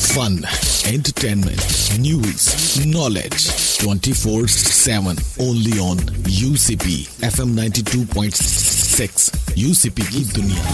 Fun, entertainment, news, knowledge, 24/7. Only on UCP FM 92.6. UCP की दुनिया.